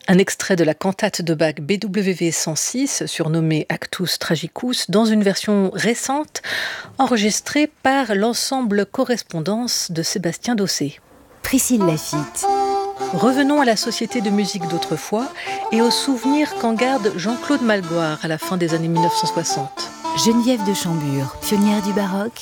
Un extrait de la cantate de Bach BWV 106, surnommée Actus Tragicus, dans une version récente, enregistrée par l'ensemble Correspondance de Sébastien Dossé. Priscille Laffitte. Revenons à la société de musique d'autrefois et aux souvenirs qu'en garde Jean-Claude Malgoire à la fin des années 1960. Geneviève de Chambure, pionnière du baroque,